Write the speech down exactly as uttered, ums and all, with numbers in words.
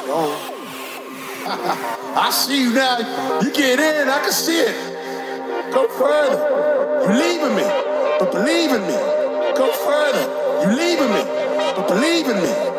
I see you now. You get in, I can see it. Go further. You leaving me, but believe in me. Go further. You leaving me, but believe in me.